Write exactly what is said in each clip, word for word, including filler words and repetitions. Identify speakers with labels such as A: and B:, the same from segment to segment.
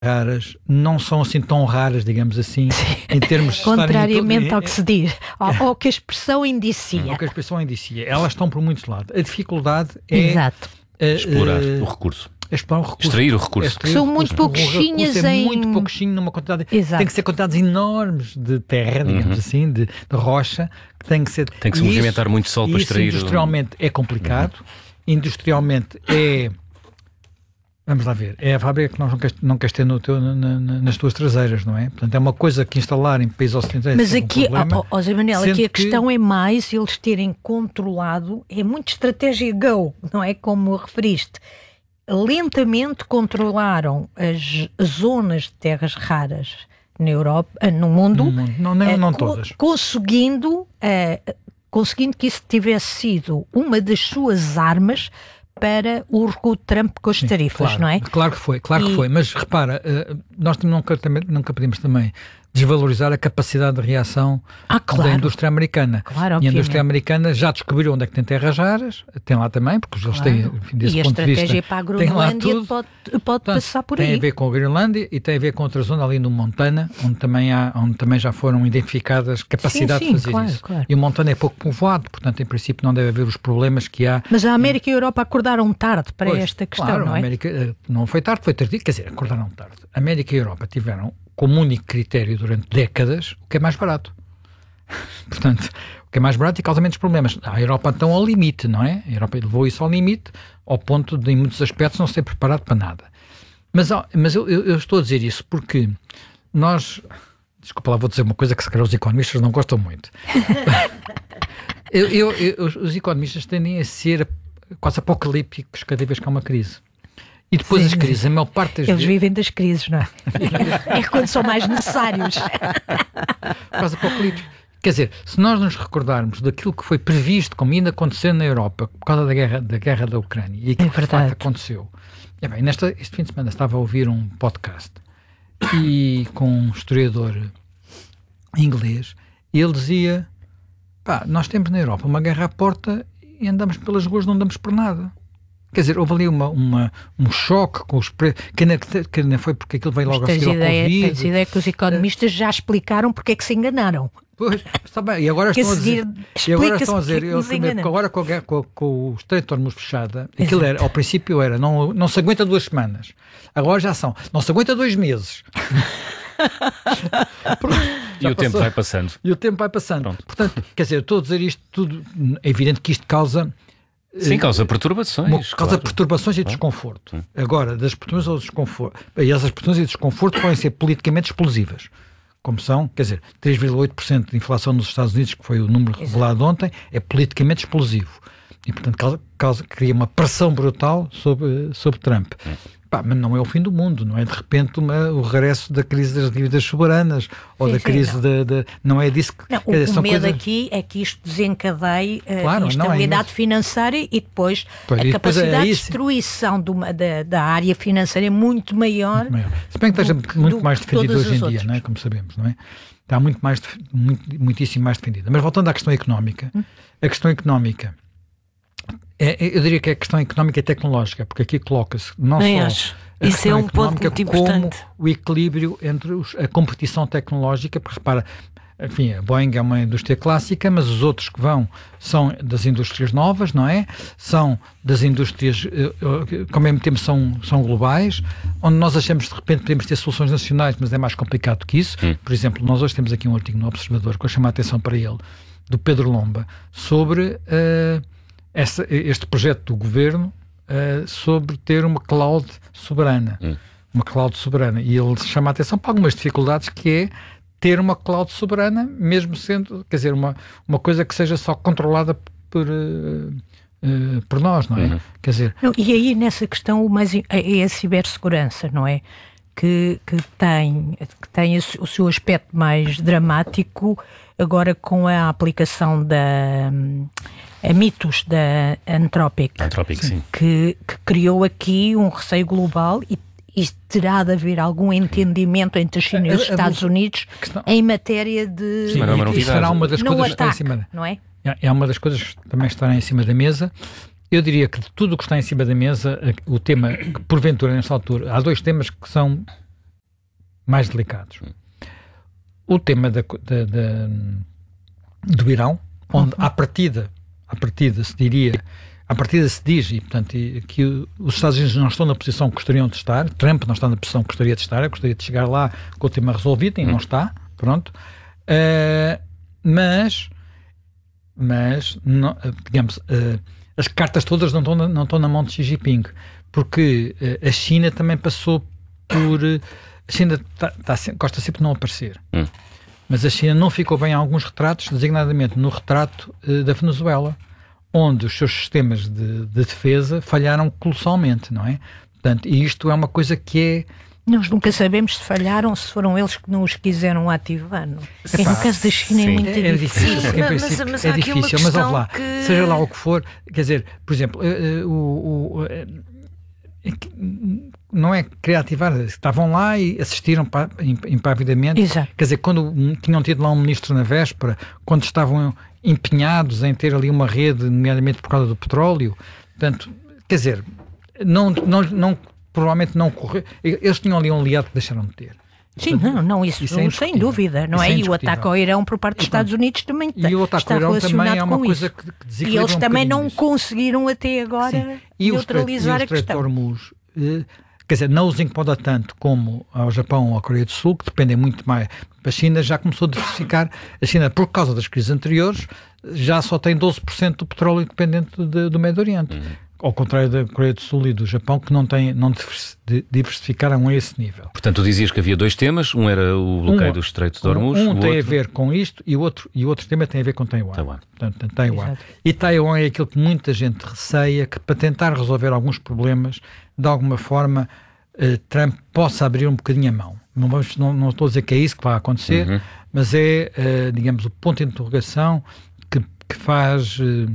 A: raras não são assim tão raras, digamos assim, em termos de
B: contrariamente
A: todo...
B: ao que se diz, ao, ao que a expressão indicia.
A: Ao que a expressão indicia. Elas estão por muitos lados. A dificuldade é...
B: Exato.
A: Uh,
C: explorar
A: uh,
C: o recurso.
A: Explorar o recurso.
C: Extrair o recurso.
A: Extrair
B: São
A: o recurso.
B: muito pouquinhas
A: é
B: em...
A: muito pouquinho numa quantidade...
B: Exato.
A: Tem que ser quantidades enormes de terra, digamos
C: uhum.
A: assim, de, de rocha, que tem que ser...
C: Tem que se movimentar muito sol para extrair...
A: Isso industrialmente é complicado. Uhum. Industrialmente é... Vamos lá ver, é a fábrica que nós não queres, não queres ter no teu, na, na, nas tuas traseiras, não é? Portanto, é uma coisa que instalar em países ocidentais.
B: Mas
A: é
B: aqui,
A: um problema,
B: ó, ó, Zé Manuel, aqui a
A: que...
B: questão é mais eles terem controlado, é muito estratégia go, não é? Como referiste. Lentamente controlaram as zonas de terras raras na Europa, no mundo,
A: no mundo. Não, não, não todas.
B: Conseguindo, uh, conseguindo que isso tivesse sido uma das suas armas para o recuo de Trump com as Sim, tarifas,
A: claro,
B: não é?
A: Claro que foi, claro e... que foi, mas repara, nós nunca, nunca podemos também desvalorizar a capacidade de reação
B: ah, claro.
A: da indústria americana.
B: Claro,
A: e a indústria americana já descobriu onde é que tem terras raras, tem lá também, porque eles
B: claro.
A: têm, enfim, desse
B: e
A: ponto de vista,
B: a estratégia para a Groenlândia pode, pode Portanto, passar por
A: tem
B: aí.
A: Tem a ver com a Groenlândia e tem a ver com outra zona ali no Montana, onde também, há, onde também já foram identificadas capacidades
B: sim, sim,
A: de fazer
B: claro,
A: isso.
B: Claro.
A: E o Montana é pouco povoado, portanto, em princípio, não deve haver os problemas que há.
B: Mas a América e a Europa acordaram tarde para
A: pois,
B: esta questão,
A: claro,
B: não é?
A: A América não foi tarde, foi tardio, quer dizer, acordaram tarde. A América e a Europa tiveram como único critério durante décadas o que é mais barato. Portanto, o que é mais barato e causa menos problemas. A Europa então ao limite, não é? A Europa levou isso ao limite, ao ponto de, em muitos aspectos, não ser preparado para nada. Mas, mas eu, eu estou a dizer isso porque nós... Desculpa lá, vou dizer uma coisa que se calhar os economistas não gostam muito. eu, eu, eu, os economistas tendem a ser quase apocalípticos cada vez que há uma crise. E depois Sim, as crises, a maior parte das
B: Eles
A: vezes...
B: vivem das crises, não é? É quando são mais necessários.
A: Quase apocalíptico. Quer dizer, se nós nos recordarmos daquilo que foi previsto, como ainda aconteceu na Europa, por causa da guerra da, guerra da Ucrânia, e aquilo é que de facto aconteceu. É bem, nesta, este fim de semana estava a ouvir um podcast e com um historiador inglês, e ele dizia, pá, nós temos na Europa uma guerra à porta e andamos pelas ruas, não andamos por nada. Quer dizer, houve ali uma, uma, um choque com os preços, que ainda, que ainda foi porque aquilo veio logo a seguir ao Covid.
B: Tens ideia que os economistas já explicaram porque é que se enganaram.
A: Pois, está bem, e agora estão a dizer, e agora estão a dizer eu, primeiro, agora com, a, com, com o Estreito de Hormuz fechada, aquilo era, ao princípio era, não, não se aguenta duas semanas, agora já são, não se aguenta dois meses.
C: E o tempo vai passando.
A: E o tempo vai passando. Pronto. Portanto, quer dizer, eu estou a dizer isto tudo, é evidente que isto causa...
C: Sim, causa perturbações.
A: Causa
C: claro.
A: perturbações e desconforto. Hum. Agora, das perturbações ao desconforto. E essas perturbações e desconforto podem ser politicamente explosivas. Como são, quer dizer, três vírgula oito por cento de inflação nos Estados Unidos, que foi o número revelado ontem, é politicamente explosivo. E, portanto, causa, causa, cria uma pressão brutal sobre, sobre Trump. Hum. Pá, mas não é o fim do mundo, não é de repente uma, o regresso da crise das dívidas soberanas ou sim, da crise
B: sim,
A: não. Da, da... Não é disso que...
B: Não, o dizer, o medo coisas... aqui é que isto desencadeie claro, a instabilidade é financeira e depois pois, a e capacidade depois é de destruição de uma, da, da área financeira é muito maior. Muito maior.
A: Se bem que esteja muito mais defendido hoje em dia, não é? Como sabemos, não é? Está muito mais, muito, muitíssimo mais defendida. Mas voltando à questão económica, hum? a questão económica É, eu diria que é a questão económica e tecnológica, porque aqui coloca-se não
B: Nem
A: só
B: acho.
A: a
B: Isso
A: questão
B: é um ponto muito importante,
A: como o equilíbrio entre os, a competição tecnológica, porque repara, enfim, a Boeing é uma indústria clássica, mas os outros que vão são das indústrias novas, não é? São das indústrias que ao mesmo tempo são, são globais, onde nós achamos de repente podemos ter soluções nacionais, mas é mais complicado que isso. Hum. Por exemplo, nós hoje temos aqui um artigo no Observador que eu chamo a atenção para ele, do Pedro Lomba, sobre... Uh, Essa, este projeto do governo uh, sobre ter uma cloud soberana, hum. uma cloud soberana, e ele chama a atenção para algumas dificuldades que é ter uma cloud soberana, mesmo sendo, quer dizer, uma, uma coisa que seja só controlada por, uh, uh, por nós, não é? Uhum. Quer dizer...
B: Não, e aí nessa questão o mais é a cibersegurança, não é? Que, que tem, que tem o seu aspecto mais dramático agora com a aplicação da... a mitos da Anthropic,
C: Anthropic sim.
B: Que, que criou aqui um receio global e, e terá de haver algum entendimento entre a China e os Estados Unidos questão... em matéria de...
A: Sim,
C: não é uma novidade.
A: Isso será uma das
B: no
A: coisas
B: ataque,
A: que está em cima,
B: não é?
A: É uma das coisas que também estará em cima da mesa. Eu diria que de tudo o que está em cima da mesa, o tema que porventura nesta altura, há dois temas que são mais delicados. O tema da, da, da, do Irão, onde à partida, à partida se diria, à partida se diz, e portanto, que os Estados Unidos não estão na posição que gostariam de estar, Trump não está na posição que gostaria de estar, eu gostaria de chegar lá com o tema resolvido e não está, pronto. Uh, mas, mas não, digamos, uh, as cartas todas não estão, na, não estão na mão de Xi Jinping, porque uh, a China também passou por... Uh, a China tá, tá, gosta sempre de não aparecer. Hum. Mas a China não ficou bem em alguns retratos, designadamente no retrato uh, da Venezuela, onde os seus sistemas de, de defesa falharam colossalmente, não é? Portanto, e isto é uma coisa que é...
B: Nós nunca sabemos se falharam, se foram eles que não os quiseram ativar. Não? É, no caso da China sim, é muito é, é difícil.
A: difícil. Sim, mas, mas, mas é difícil, mas olha lá, que... seja lá o que for, quer dizer, por exemplo, uh, uh, o... Uh, não é querer ativar, estavam lá e assistiram impavidamente.
B: Exato.
A: Quer dizer, quando tinham tido lá um ministro na véspera, quando estavam empenhados em ter ali uma rede, nomeadamente por causa do petróleo, portanto, quer dizer, não, não, não, provavelmente não correu, eles tinham ali um aliado que deixaram de ter.
B: Sim, portanto, não, não, isso, isso é sem dúvida, não é? é? E o ataque ao Irão por parte dos então, Estados Unidos também
A: e o ataque
B: está
A: ao Irão
B: relacionado
A: também é uma
B: com
A: coisa
B: isso.
A: Que, que desequilibra
B: E eles
A: um
B: também não
A: isso.
B: conseguiram até agora
A: Sim. E
B: neutralizar
A: o
B: a questão.
A: Hormuz, eh, quer dizer, não os incomoda tanto como ao Japão ou à Coreia do Sul, que dependem muito mais. A China já começou a diversificar. A China, por causa das crises anteriores, já só tem doze por cento do petróleo dependente de, do Médio Oriente. Uhum. Ao contrário da Coreia do Sul e do Japão, que não, tem, não diversificaram a esse nível.
C: Portanto, tu dizias que havia dois temas, um era o bloqueio um, do Estreito de Hormuz.
A: Um, um tem
C: outro...
A: a ver com isto e o outro, e o outro tema tem a ver com Taiwan.
C: Taiwan.
A: Portanto, Taiwan. E Taiwan é aquilo que muita gente receia, que para tentar resolver alguns problemas, de alguma forma, eh, Trump possa abrir um bocadinho a mão. Não, vamos, não, não estou a dizer que é isso que vai acontecer, uhum. mas é, eh, digamos, o ponto de interrogação que, que faz... Eh,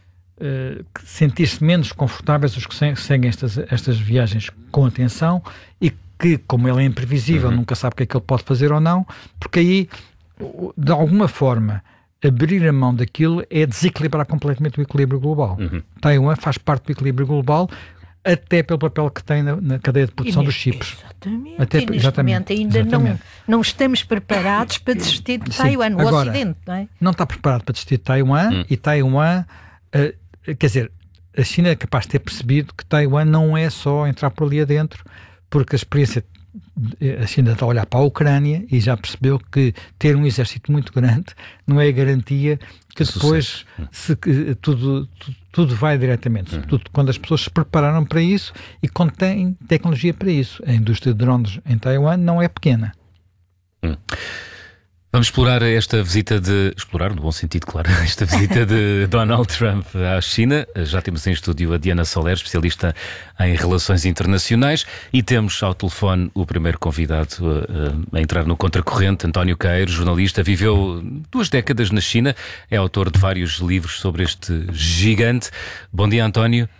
A: Uh, sentir-se menos confortáveis os que seguem estas, estas viagens com atenção e que, como ele é imprevisível, uhum. nunca sabe o que é que ele pode fazer ou não, porque aí, de alguma forma, abrir a mão daquilo é desequilibrar completamente o equilíbrio global. Uhum. Taiwan faz parte do equilíbrio global, até pelo papel que tem na, na cadeia de produção dos chips.
B: Exatamente.
A: Até,
B: e neste
A: exatamente,
B: momento ainda
A: exatamente.
B: Não, não estamos preparados para desistir de Taiwan, o
A: Agora,
B: Ocidente, não é?
A: Não está preparado para desistir de Taiwan hum. e Taiwan... Uh, quer dizer, a China é capaz de ter percebido que Taiwan não é só entrar por ali adentro, porque a experiência, a China está a olhar para a Ucrânia e já percebeu que ter um exército muito grande não é a garantia que depois se, que, tudo, tudo, tudo vai diretamente, uhum. sobretudo quando as pessoas se prepararam para isso e quando têm tecnologia para isso. A indústria de drones em Taiwan não é pequena.
C: Hum. Vamos explorar esta visita de... Explorar, no bom sentido, claro. Esta visita de Donald Trump à China. Já temos em estúdio a Diana Soler, especialista em relações internacionais. E temos ao telefone o primeiro convidado a, a entrar no contracorrente, António Queiro, jornalista. Viveu duas décadas na China. É autor de vários livros sobre este gigante. Bom dia, António.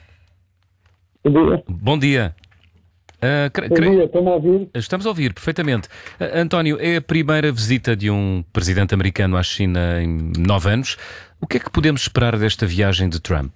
D: Bom dia.
C: Bom dia. Uh, cre...
D: Bom dia, estão a ouvir?
C: Estamos a ouvir, perfeitamente. Uh, António, é a primeira visita de um presidente americano à China em nove anos. O que é que podemos esperar desta viagem de Trump?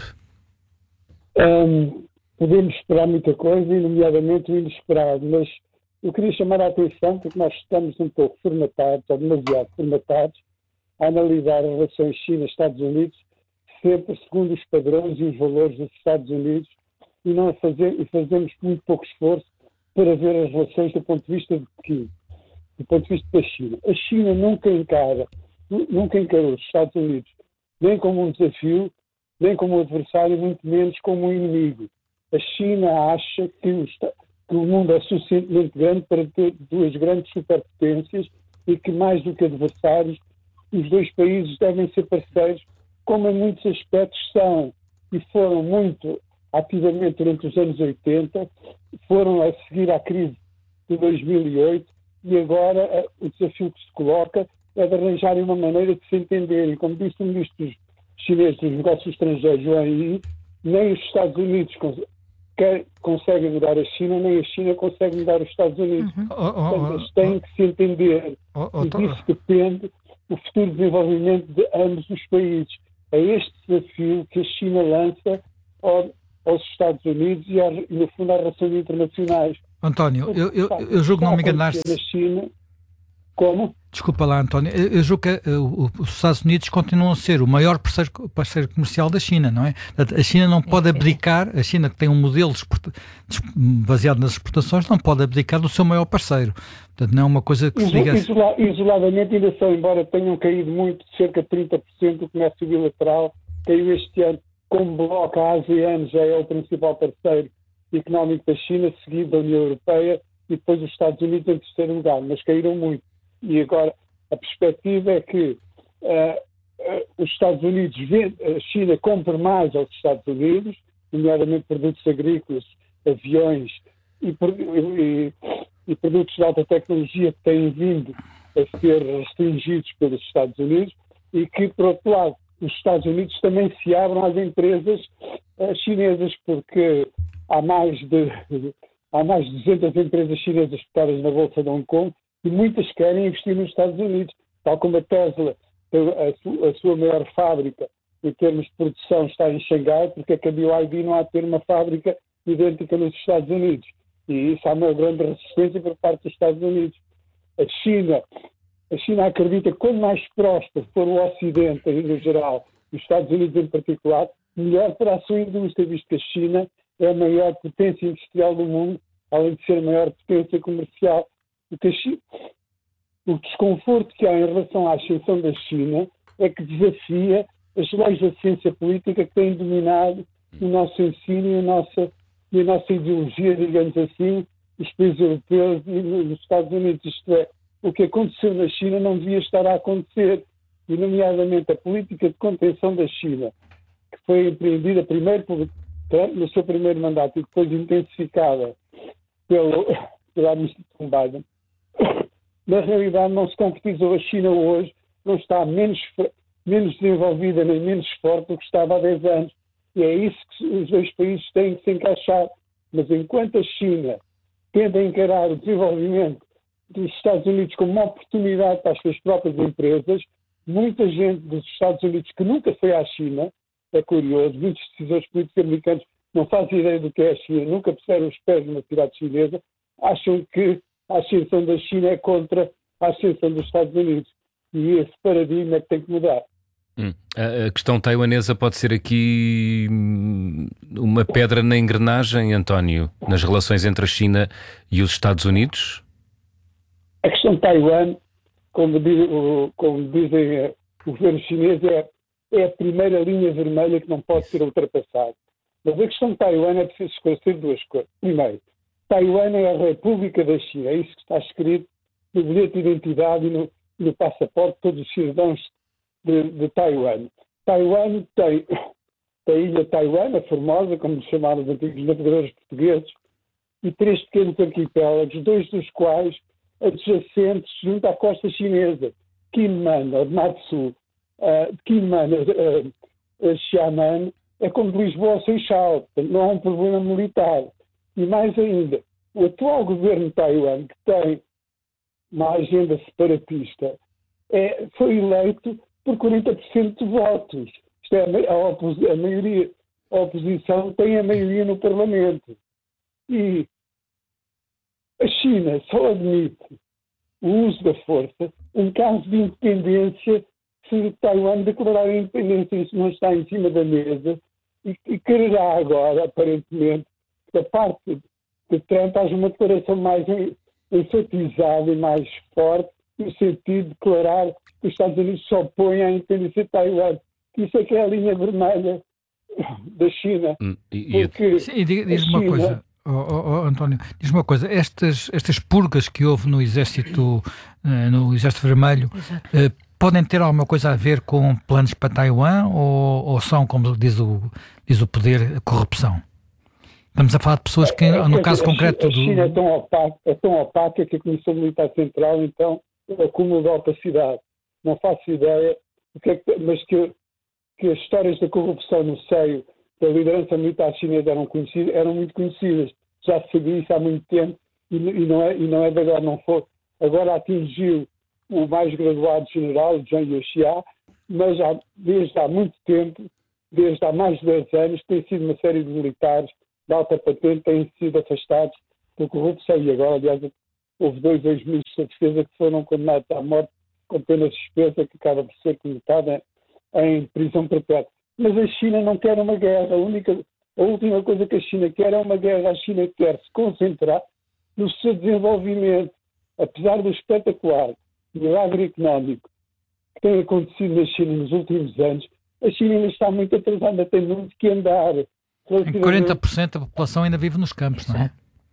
D: Um, podemos esperar muita coisa, nomeadamente o inesperado, mas eu queria chamar a atenção porque nós estamos um pouco formatados, ou demasiado formatados, a analisar as relações China-Estados Unidos sempre segundo os padrões e os valores dos Estados Unidos e não a fazer, e fazemos muito pouco esforço para ver as relações do ponto de vista de Pequim, do ponto de vista da China. A China nunca encara, nunca encarou os Estados Unidos nem como um desafio, nem como um adversário, muito menos como um inimigo. A China acha que o, que o mundo é suficientemente grande para ter duas grandes superpotências e que, mais do que adversários, os dois países devem ser parceiros, como em muitos aspectos são e foram muito ativamente durante os anos oitenta, foram a seguir à crise de dois mil e oito e agora o desafio que se coloca é de arranjarem uma maneira de se entenderem. Como disse o ministro chinês dos negócios estrangeiros, Wang Yi, nem os Estados Unidos cons- quer, conseguem mudar a China, nem a China consegue mudar os Estados Unidos. Uhum. Portanto, eles têm que se entender oh, oh, oh, e disso depende o futuro desenvolvimento de ambos os países. É este desafio que a China lança ao, aos Estados Unidos e, aos, e no fundo, às relações internacionais.
A: António, eu, eu, eu julgo não me enganaste.
D: Na China, como?
A: Desculpa lá, António. Eu, eu julgo que uh, os Estados Unidos continuam a ser o maior parceiro, parceiro comercial da China, não é? A China não pode abdicar, a China que tem um modelo baseado nas exportações, não pode abdicar do seu maior parceiro. Portanto, não é uma coisa que se liga...
D: Isola, isoladamente ainda são, embora tenham caído muito, cerca de trinta por cento do comércio bilateral, caiu este ano como bloco. A ASEAN já é o principal parceiro económico da China, seguido da União Europeia e depois os Estados Unidos em terceiro lugar, mas caíram muito. E agora a perspectiva é que uh, uh, os Estados Unidos, a China compra mais aos Estados Unidos, nomeadamente produtos agrícolas, aviões e, e, e produtos de alta tecnologia que têm vindo a ser restringidos pelos Estados Unidos, e que, por outro lado, os Estados Unidos também se abrem às empresas uh, chinesas, porque há mais de, há mais de duzentas empresas chinesas cotadas na Bolsa de Hong Kong, e muitas querem investir nos Estados Unidos, tal como a Tesla, a, su, a sua maior fábrica em termos de produção está em Xangai, porque é que a B Y D não há de ter uma fábrica idêntica nos Estados Unidos. E isso há uma grande resistência por parte dos Estados Unidos. A China, a China acredita que quanto mais próspero for o Ocidente, no geral, e os Estados Unidos em particular, melhor para a sua indústria, visto que a China é a maior potência industrial do mundo, além de ser a maior potência comercial. O desconforto que há em relação à ascensão da China é que desafia as leis da ciência política que têm dominado o nosso ensino e a nossa, e a nossa ideologia, digamos assim, nos países europeus e nos Estados Unidos. Isto é, o que aconteceu na China não devia estar a acontecer, e nomeadamente a política de contenção da China, que foi empreendida primeiro por Trump no seu primeiro mandato e depois intensificada pelo, pela administração Biden. Na realidade não se concretizou. A China hoje não está menos, menos desenvolvida nem menos forte do que estava há dez anos. E é isso que os dois países têm que se encaixar. Mas enquanto a China tende a encarar o desenvolvimento dos Estados Unidos como uma oportunidade para as suas próprias empresas, muita gente dos Estados Unidos que nunca foi à China, é curioso, muitos decisores políticos americanos não fazem ideia do que é a China, nunca puseram os pés numa cidade chinesa, acham que a ascensão da China é contra a ascensão dos Estados Unidos. E esse paradigma é que tem que mudar.
C: Hum. A questão taiwanesa pode ser aqui uma pedra na engrenagem, António, nas relações entre a China e os Estados Unidos?
D: A questão de Taiwan, como, diz, como dizem o governo chinês, é, é a primeira linha vermelha que não pode ser ultrapassada. Mas a questão de Taiwan é preciso esclarecer duas coisas. Primeiro, Taiwan é a República da China, é isso que está escrito no bilhete de identidade e no, no passaporte de todos os cidadãos de, de Taiwan. Taiwan tem, tem a ilha Taiwan, a Formosa, como chamaram os antigos navegadores portugueses, e três pequenos arquipélagos, dois dos quais adjacentes junto à costa chinesa, Kinmen, ou Matsu, uh, Kinmen, uh, uh, Xiamen, é como de Lisboa ao Seixal, não há um problema militar. E mais ainda, o atual governo de Taiwan, que tem uma agenda separatista, é, foi eleito por quarenta por cento de votos. Isto é, a, opos, a, maioria, a oposição tem a maioria no Parlamento. E a China só admite o uso da força em caso de independência, se Taiwan declarar a independência. Isso não está em cima da mesa e, e quererá agora, aparentemente, da parte de Trump haja uma declaração mais enfatizada e mais forte, no sentido de declarar que os Estados Unidos se opõem à independência de Taiwan. Isso é que é a linha vermelha da China.
C: Hum, e,
A: porque Sim, diz uma China... coisa, oh, oh, oh, António, diz uma coisa, estas, estas purgas que houve no Exército, no Exército Vermelho, eh, podem ter alguma coisa a ver com planos para Taiwan ou, ou são, como diz o, diz o poder, corrupção? Estamos a falar de pessoas que, é, no é, caso a, concreto...
D: A China do... é, tão opaca, é tão opaca que a Comissão Militar Central, então, é acúmulo de opacidade. Não faço ideia, que é que, mas que, que as histórias da corrupção no seio da liderança militar chinesa eram, conhecidas, eram muito conhecidas. Já se sabia isso há muito tempo e, e, não, é, e não é de agora, não foi. Agora atingiu o mais graduado general, Zhang Youxia, mas já, desde há muito tempo, desde há mais de dez anos, tem sido uma série de militares de alta patente têm sido afastados por corrupção. E agora, aliás, houve dois ex-ministros da Defesa que foram condenados à morte com pena suspensa, que acaba por ser comutada em prisão perpétua. Mas a China não quer uma guerra. A, única, a última coisa que a China quer é uma guerra. A China quer se concentrar no seu desenvolvimento. Apesar do espetacular milagre económico que tem acontecido na China nos últimos anos, a China ainda está muito atrasada, tem muito que andar.
A: Em quarenta por cento da população ainda vive nos campos, não é?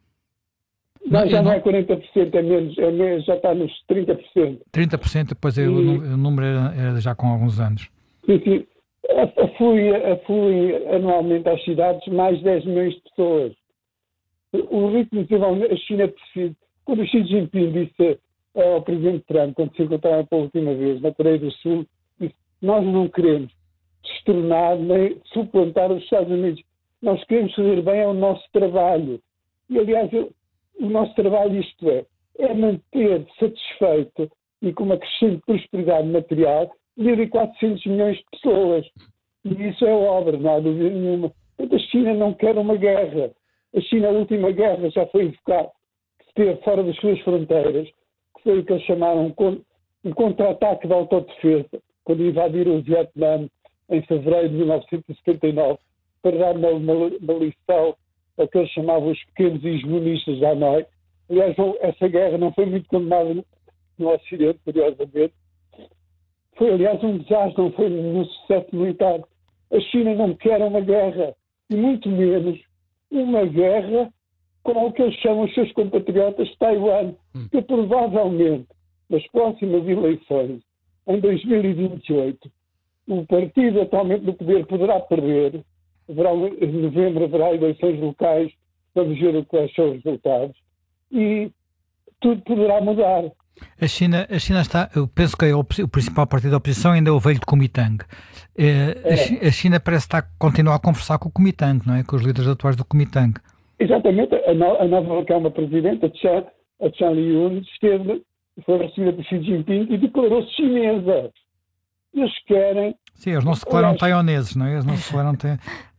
D: Não, já não é quarenta por cento, é menos, é menos, já está nos trinta por cento.
A: trinta por cento, depois é, e... o número era, era já com alguns anos.
D: Sim, sim. Aflui, aflui anualmente às cidades mais de dez milhões de pessoas. O ritmo de desenvolvimento, a China precisa. Quando o Xi Jinping disse ao Presidente Trump, quando se encontraram pela última vez na Coreia do Sul, disse: nós não queremos destornar nem suplantar os Estados Unidos. Nós queremos fazer bem ao nosso trabalho. E, aliás, eu, o nosso trabalho, isto é, é manter satisfeito e com uma crescente prosperidade material mil e quatrocentos milhões de pessoas. E isso é obra, não há dúvida nenhuma. A China não quer uma guerra. A China, a última guerra, já foi invocada, que se teve fora das suas fronteiras, que foi o que eles chamaram um contra-ataque de autodefesa, quando invadiram o Vietnã em fevereiro de mil novecentos e setenta e nove, para dar uma, uma, uma lição ao que eles chamavam os pequenos hegemonistas da Hanoi. Aliás, essa guerra não foi muito condenada no, no Ocidente, curiosamente. Foi, aliás, um desastre, não foi um sucesso militar. A China não quer uma guerra, e muito menos uma guerra com o que eles chamam os seus compatriotas de Taiwan, que provavelmente, nas próximas eleições, em dois mil e vinte e oito, o partido atualmente no poder poderá perder. Haverá, em novembro haverá eleições locais, vamos ver quais são os resultados, e tudo poderá mudar.
A: A China, a China está, eu penso que é o, o principal partido da oposição ainda é o velho de Kuomintang. É, é. A China parece estar a continuar a conversar com o Kuomintang, não é? Com os líderes atuais do Kuomintang.
D: Exatamente. A, no, a nova Câmara Presidente, a Chan, a Chan Li-yun, esteve, foi recebida por Xi Jinping e declarou-se chinesa. Eles querem...
A: Sim, eles não se declaram taiwaneses, não é? Eles não se declaram... Te...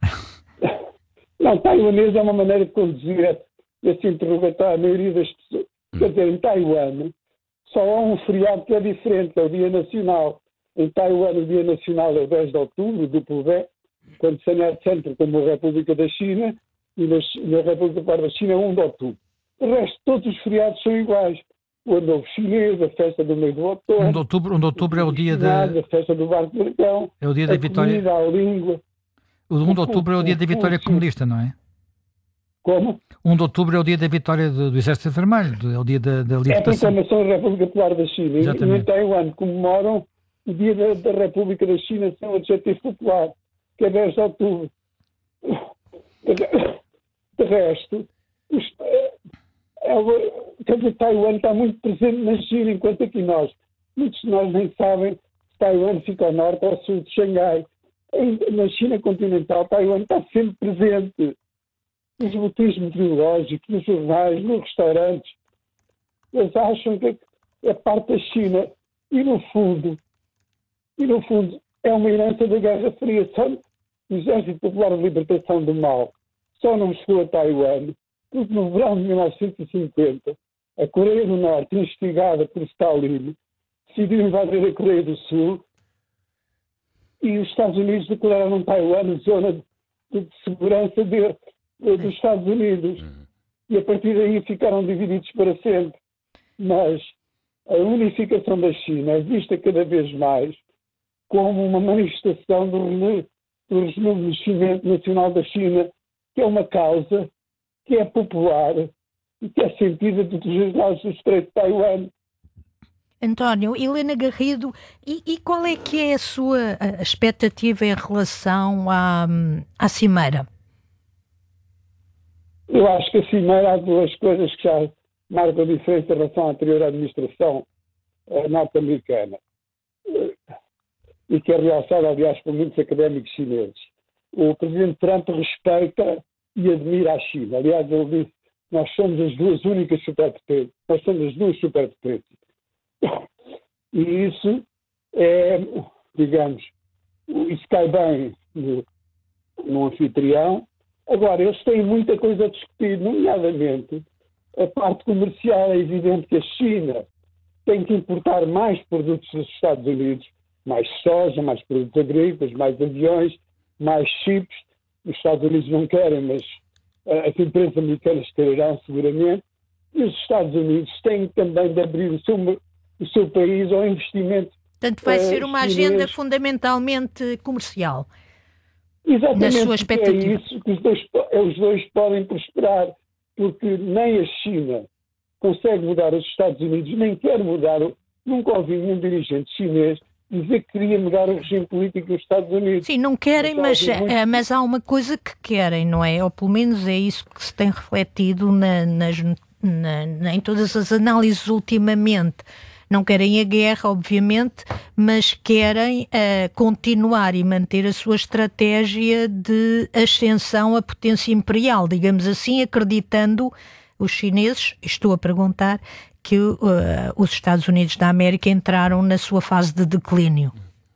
D: Não, taiwanês é uma maneira de conduzir esse interrogatório à maioria das pessoas. Quer dizer, em Taiwan só há um feriado que é diferente, é o Dia Nacional. Em Taiwan o Dia Nacional é o dez de outubro, duplo D, quando se é centro como a República da China, e na, na República Popular da China é um de outubro. O resto, todos os feriados são iguais. O Ano Novo Chinês, a festa do mês do outono.
A: um de outubro, um de outubro é o dia da...
D: A festa do Barco do Dragão.
A: É o dia da
D: a
A: vitória...
D: comida, a língua.
A: O um de outubro é o dia da vitória comunista, não é?
D: Como?
A: um de outubro é o dia da vitória do, do Exército Vermelho, é o dia da, da libertação.
D: É a proclamação da República Popular da China.
A: Exatamente.
D: E em Taiwan comemoram o dia da, da República da China sem o adjetivo popular, que é dez de outubro. De resto, os, é, é, quer dizer, Taiwan está muito presente na China, enquanto aqui nós, muitos de nós nem sabem se Taiwan fica ao norte ou ao sul de Xangai. Na China continental, Taiwan está sempre presente. Nos boletins meteorológicos, nos jornais, nos restaurantes. Eles acham que é parte da China. E no fundo, e no fundo é uma herança da Guerra Fria. Só o Exército Popular de Libertação do Mal só não chegou a Taiwan porque no verão de mil novecentos e cinquenta a Coreia do Norte, instigada por Stalin, decidiu invadir a Coreia do Sul e os Estados Unidos declararam Taiwan zona de segurança de, de, dos Estados Unidos. E a partir daí ficaram divididos para sempre. Mas a unificação da China é vista cada vez mais como uma manifestação do, rene, do rejuvenescimento nacional da China, que é uma causa que é popular e que é sentida de todos os lados do Estreito de Taiwan.
B: António, Helena Garrido, e, e qual é que é a sua a expectativa em relação à, à Cimeira?
D: Eu acho que a Cimeira há duas coisas que já marcam a diferença em relação à anterior administração norte-americana e que é realçada, aliás, por muitos académicos chineses. O Presidente Trump respeita e admira a China. Aliás, ele disse, nós somos as duas únicas superpotências. Nós somos as duas superpotências. E isso é, digamos, isso cai bem no, no anfitrião. Agora, eles têm muita coisa a discutir, nomeadamente a parte comercial. É evidente que a China tem que importar mais produtos dos Estados Unidos, mais soja, mais produtos agrícolas, mais aviões, mais chips. Os Estados Unidos não querem, mas uh, as empresas americanas quererão seguramente. E os Estados Unidos têm também de abrir o seu, o seu país ao investimento.
B: Portanto, vai
D: uh,
B: ser uma
D: chinês.
B: agenda fundamentalmente comercial.
D: Exatamente,
B: na sua expectativa.
D: É isso que os dois, os dois podem prosperar, porque nem a China consegue mudar os Estados Unidos, nem quer mudar. Nunca ouvi nenhum dirigente chinês dizer que queria mudar o regime político dos Estados Unidos.
B: Sim, não querem, mas, muito... mas há uma coisa que querem, não é? Ou pelo menos é isso que se tem refletido na, nas, na, na, em todas as análises ultimamente. Não querem a guerra, obviamente, mas querem uh, continuar e manter a sua estratégia de ascensão à potência imperial, digamos assim, acreditando os chineses, estou a perguntar, que uh, os Estados Unidos da América entraram na sua fase de declínio.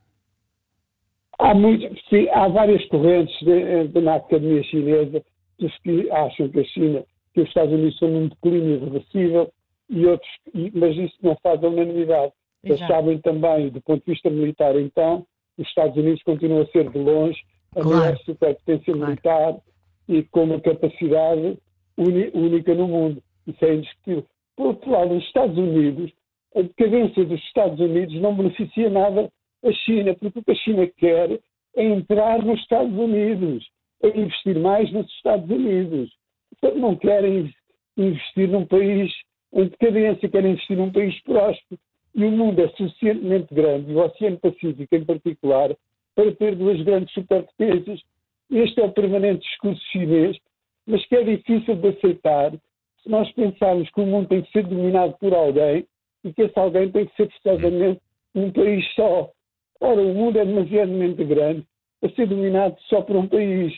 D: Há, muito, sim, há várias correntes de, de, na academia chinesa que acham que a China, que os Estados Unidos são num declínio irreversível, e outros, mas isso não faz a unanimidade. Eles sabem também, do ponto de vista militar, então, os Estados Unidos continuam a ser de longe a
B: claro.
D: maior superpotência claro. militar e com uma capacidade única no mundo. Isso é indiscutível. Por outro lado, os Estados Unidos, a decadência dos Estados Unidos não beneficia nada a China, porque o que a China quer é entrar nos Estados Unidos, é investir mais nos Estados Unidos. Portanto, não querem investir num país em decadência, querem investir num país próspero. E o mundo é suficientemente grande, e o Oceano Pacífico em particular, para ter duas grandes superpotências. Este é o permanente discurso chinês, mas que é difícil de aceitar se nós pensarmos que o mundo tem que ser dominado por alguém e que esse alguém tem que ser forçosamente um país só. Ora, o mundo é demasiadamente grande para ser dominado só por um país.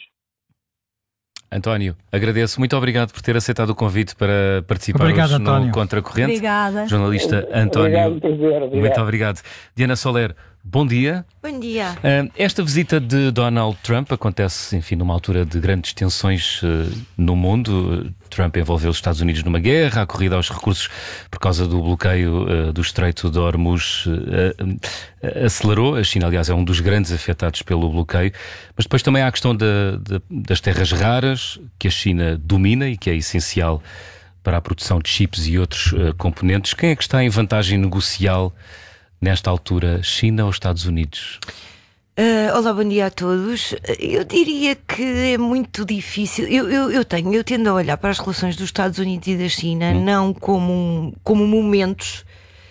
C: António, agradeço. Muito obrigado por ter aceitado o convite para participar
A: obrigado,
C: hoje
A: António.
C: no Contracorrente.
B: Obrigada.
C: Jornalista António.
D: Obrigado, prazer, obrigado.
C: Muito obrigado. Diana Soler, bom dia.
E: Bom dia.
C: Uh, esta visita de Donald Trump acontece, enfim, numa altura de grandes tensões uh, no mundo. Trump envolveu os Estados Unidos numa guerra, a corrida aos recursos por causa do bloqueio uh, do Estreito de Hormuz uh, uh, acelerou. A China, aliás, é um dos grandes afetados pelo bloqueio. Mas depois também há a questão da, da, das terras raras, que a China domina e que é essencial para a produção de chips e outros uh, componentes. Quem é que está em vantagem negocial nesta altura, China ou Estados Unidos?
E: Uh, olá, bom dia a todos. Eu diria que é muito difícil. Eu, eu, eu tenho, eu tendo a olhar para as relações dos Estados Unidos e da China hum. não como, um, como momentos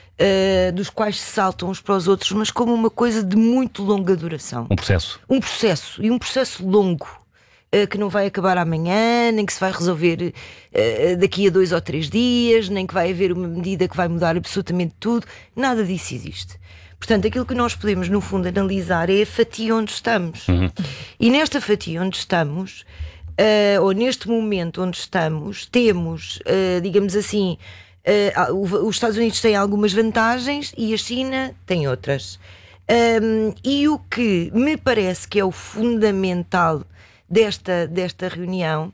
E: uh, dos quais se saltam uns para os outros, mas como uma coisa de muito longa duração.
C: Um processo.
E: Um processo, e um processo longo, uh, que não vai acabar amanhã, nem que se vai resolver uh, daqui a dois ou três dias, nem que vai haver uma medida que vai mudar absolutamente tudo. Nada disso existe. Portanto, aquilo que nós podemos, no fundo, analisar é a fatia onde estamos. Uhum. E nesta fatia onde estamos, uh, ou neste momento onde estamos, temos, uh, digamos assim, uh, os Estados Unidos têm algumas vantagens e a China tem outras. Um, e o que me parece que é o fundamental desta, desta reunião,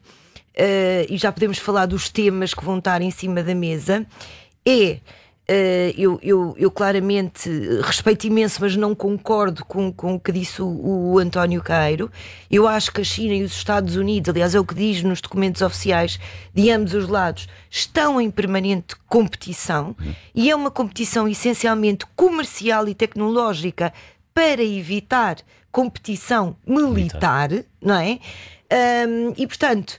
E: uh, e já podemos falar dos temas que vão estar em cima da mesa, é... Uh, eu, eu, eu claramente respeito imenso, mas não concordo com, com o que disse o, o António Queiro. Eu acho que a China e os Estados Unidos, aliás é o que diz nos documentos oficiais de ambos os lados, estão em permanente competição, uhum. e é uma competição essencialmente comercial e tecnológica para evitar competição militar, militar. Não é? Um, e portanto...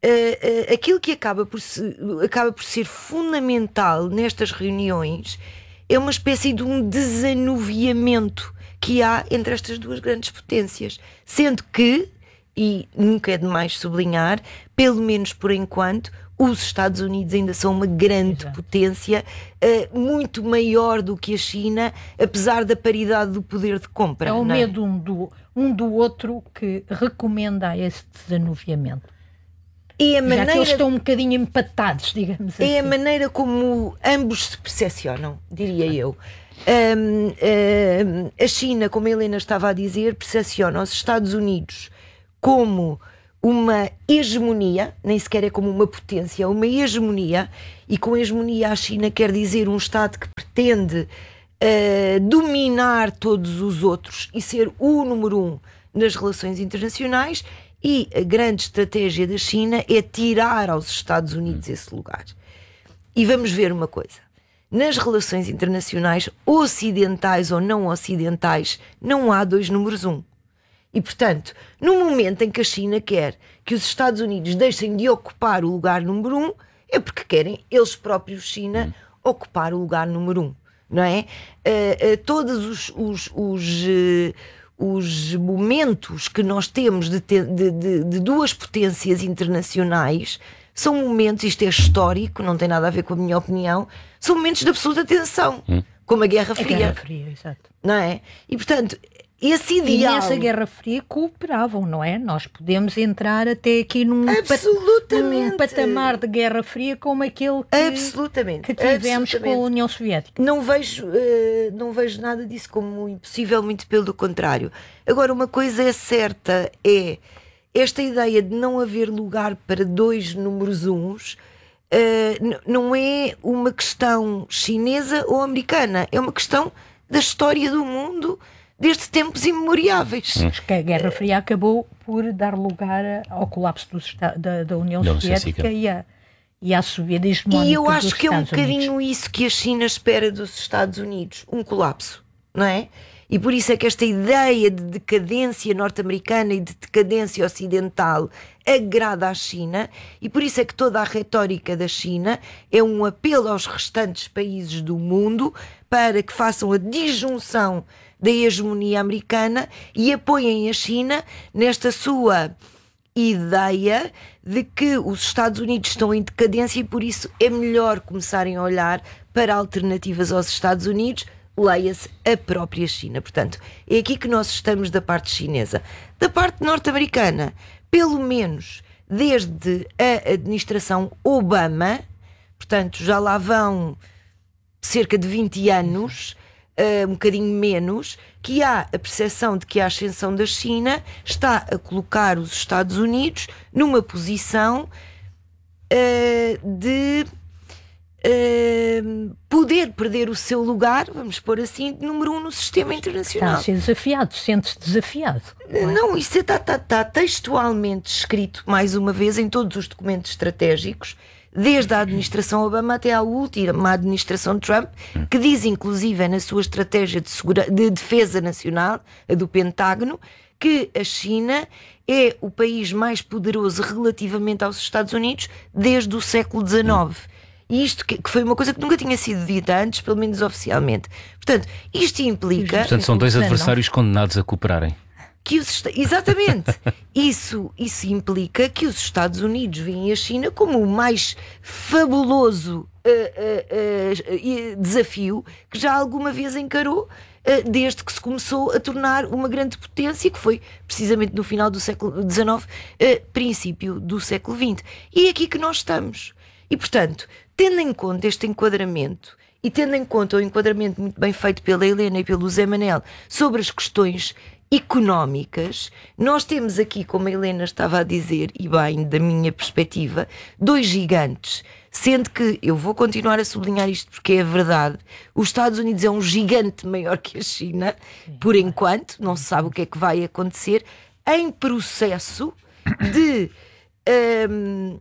E: Uh, uh, aquilo que acaba por, se, acaba por ser fundamental nestas reuniões é uma espécie de um desanuviamento que há entre estas duas grandes potências, sendo que, e nunca é demais sublinhar, pelo menos por enquanto, os Estados Unidos ainda são uma grande Exato. potência, uh, muito maior do que a China, apesar da paridade do poder de compra.
B: É o
E: não
B: medo
E: é?
B: um, do, um do outro que recomenda esse desanuviamento.
E: É a maneira...
B: Já que eles estão um bocadinho empatados, digamos assim.
E: É a maneira como ambos se percepcionam, diria eu. Um, um, a China, como a Helena estava a dizer, percepciona os Estados Unidos como uma hegemonia, nem sequer é como uma potência, é uma hegemonia, e com hegemonia a China quer dizer um Estado que pretende uh, dominar todos os outros e ser o número um nas relações internacionais, e a grande estratégia da China é tirar aos Estados Unidos esse lugar. E vamos ver uma coisa. Nas relações internacionais, ocidentais ou não ocidentais, não há dois números um. E, portanto, no momento em que a China quer que os Estados Unidos deixem de ocupar o lugar número um, é porque querem eles próprios, China, ocupar o lugar número um. Não é? Uh, uh, todos os, os, os, uh, os momentos que nós temos de, te, de, de, de duas potências internacionais são momentos, isto é histórico, não tem nada a ver com a minha opinião, são momentos de absoluta tensão, hum. como a Guerra Fria.
B: A Guerra Fria, exato.
E: Não é? E, portanto, esse ideal...
B: E nessa Guerra Fria cooperavam, não é? Nós podemos entrar até aqui num,
E: absolutamente.
B: num patamar de Guerra Fria como aquele que,
E: absolutamente.
B: que tivemos
E: absolutamente.
B: com a União Soviética.
E: Não vejo, uh, não vejo nada disso como impossível, muito pelo contrário. Agora, uma coisa é certa, é esta ideia de não haver lugar para dois números uns, uh, não é uma questão chinesa ou americana, é uma questão da história do mundo desde tempos imemoriáveis.
B: Acho que a Guerra Fria acabou por dar lugar ao colapso do, da, da União
C: não
B: Soviética e, a, e à subida hegemónica.
E: E eu acho
B: dos
E: que é um
B: Estados
E: bocadinho
B: Unidos.
E: isso que a China espera dos Estados Unidos, um colapso, não é? E por isso é que esta ideia de decadência norte-americana e de decadência ocidental agrada à China, e por isso é que toda a retórica da China é um apelo aos restantes países do mundo para que façam a disjunção da hegemonia americana e apoiem a China nesta sua ideia de que os Estados Unidos estão em decadência e por isso é melhor começarem a olhar para alternativas aos Estados Unidos, leia-se a própria China. Portanto, é aqui que nós estamos da parte chinesa. Da parte norte-americana, pelo menos desde a administração Obama, portanto já lá vão cerca de vinte anos, uh, um bocadinho menos, que há a percepção de que a ascensão da China está a colocar os Estados Unidos numa posição uh, de Uh, poder perder o seu lugar, vamos pôr assim, de número um no sistema internacional.
B: Está a ser desafiado, sente-se desafiado.
E: Não, é? não isso está, está, está textualmente escrito, mais uma vez, em todos os documentos estratégicos, desde a administração Obama até à última administração Trump, que diz, inclusive, na sua estratégia de, segura... de defesa nacional, a do Pentágono, que a China é o país mais poderoso relativamente aos Estados Unidos desde o século dezenove. E isto que, que foi uma coisa que nunca tinha sido dita antes, pelo menos oficialmente. Portanto, isto implica...
C: Portanto, são dois adversários condenados a cooperarem.
E: Que os, exatamente. isso, isso implica que os Estados Unidos veem a China como o mais fabuloso uh, uh, uh, desafio que já alguma vez encarou, uh, desde que se começou a tornar uma grande potência, que foi precisamente no final do século dezenove, uh, princípio do século vinte. E é aqui que nós estamos. E, portanto, tendo em conta este enquadramento e tendo em conta o enquadramento muito bem feito pela Helena e pelo Zé Manel sobre as questões económicas, nós temos aqui, como a Helena estava a dizer, e bem, da minha perspectiva, dois gigantes, sendo que, eu vou continuar a sublinhar isto porque é verdade, os Estados Unidos é um gigante maior que a China, por enquanto, não se sabe o que é que vai acontecer, em processo de... Um,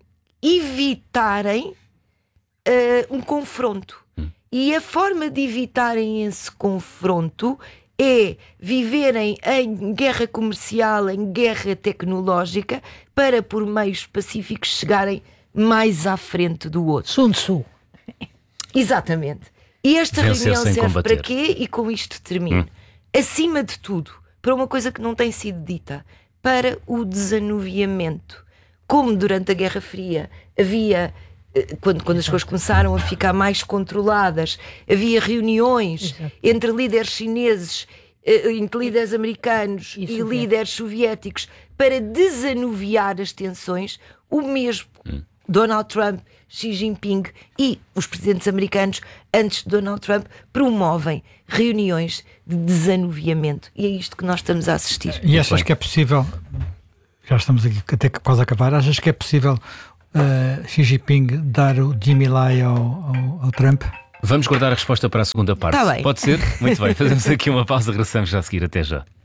E: evitarem uh, um confronto. Hum. E a forma de evitarem esse confronto é viverem em guerra comercial, em guerra tecnológica, para por meios pacíficos chegarem mais à frente do outro.
B: Sun Tzu.
E: Exatamente. E esta
C: Vencer
E: reunião serve
C: combater.
E: para quê? E com isto termino. Hum. Acima de tudo, para uma coisa que não tem sido dita, para o desanuviamento. Como durante a Guerra Fria havia, quando, quando as coisas começaram a ficar mais controladas, havia reuniões Exato. entre líderes chineses, entre líderes americanos e, e líderes soviéticos para desanuviar as tensões, o mesmo hum. Donald Trump, Xi Jinping e os presidentes americanos, antes de Donald Trump, promovem reuniões de desanuviamento. E é isto que nós estamos a assistir.
A: E achas que é possível já estamos aqui até quase a acabar, achas que é possível uh, Xi Jinping dar o Jimmy Lai ao, ao, ao Trump?
C: Vamos guardar a resposta para a segunda parte.
E: Tá bem.
C: Pode ser? Muito bem, fazemos aqui uma pausa, regressamos já a seguir. Até já.